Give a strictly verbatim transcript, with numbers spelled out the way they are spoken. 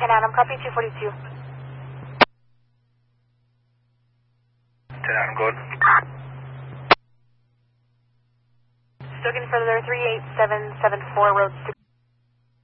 Can Adam, copy two forty-two. ten Adam, go ahead. Stoken further three eight seven seven four, road six